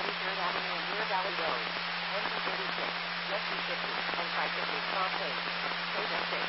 23rd Avenue and Deer Valley Road. NP 36, Left 50, and Tri-50 Cross 8. Stay safe.